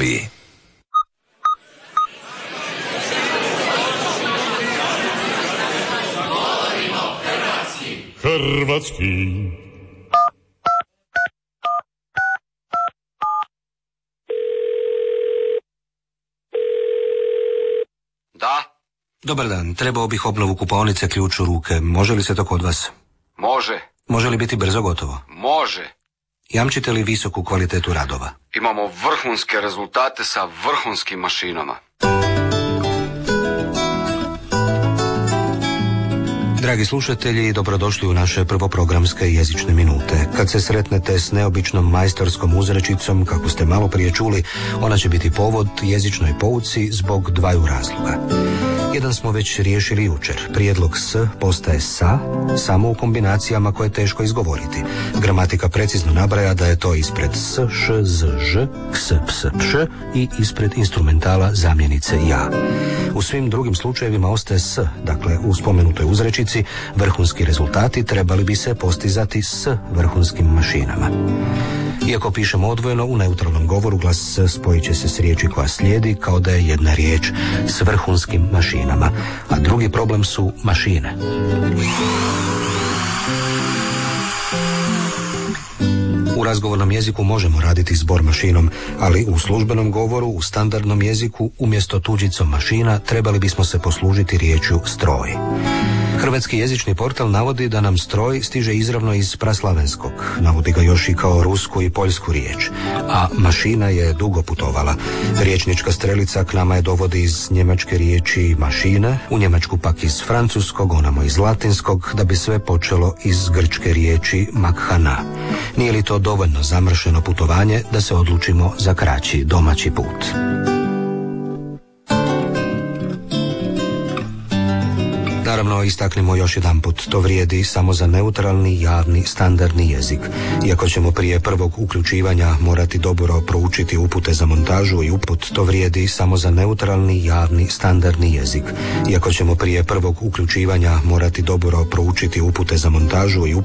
najnoviji. Hrvatski. Da? Dobar dan, trebao bih obnovu kupaonice ključ u ruke. Može li se to kod vas? Može. Može li biti brzo gotovo? Može. Jamčite li visoku kvalitetu radova? Imamo vrhunske rezultate sa vrhunskim mašinama. Dragi slušatelji, dobrodošli u naše prvoprogramske jezične minute. Kad se sretnete s neobičnom majstorskom uzrečicom, kako ste malo prije čuli, ona će biti povod jezičnoj pouci zbog dvaju razloga. Jedan smo već riješili jučer. Prijedlog s postaje sa, samo u kombinacijama koje je teško izgovoriti. Gramatika precizno nabraja da je to ispred s, š, z, ž, ks, ps, pš i ispred instrumentala zamjenice ja. U svim drugim slučajevima ostaje s, dakle u spomenutoj uzrečici vrhunski rezultati trebali bi se postizati s vrhunskim mašinama. Iako pišemo odvojeno, u neutralnom govoru glas s spojit će se s riječi koja slijedi kao da je jedna riječ s vrhunskim mašinama, a drugi problem su mašine. U razgovornom jeziku možemo raditi zbor mašinom, ali u službenom govoru, u standardnom jeziku, umjesto tuđicom mašina, trebali bismo se poslužiti riječju stroj. Hrvatski jezični portal navodi da nam stroj stiže izravno iz praslavenskog, navodi ga još i kao rusku i poljsku riječ, a mašina je dugo putovala. Riječnička strelica k nama je dovodi iz njemačke riječi mašine, u Njemačku pak iz francuskog, onamo iz latinskog, da bi sve počelo iz grčke riječi makhana. Nije li to dovoljno zamršeno putovanje da se odlučimo za kraći domaći put? Naravno, istaknimo još jedanput, to vrijedi samo za neutralni, javni, standardni jezik. Iako ćemo prije prvog uključivanja morati dobro proučiti upute za montažu i to vrijedi samo za neutralni, javni, standardni jezik. Iako ćemo prije prvog uključivanja morati dobro proučiti upute za montažu i